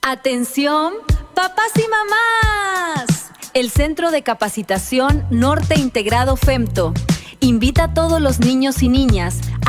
Atención, papás y mamás. El Centro de Capacitación Norte Integrado FEMTO invita a todos los niños y niñas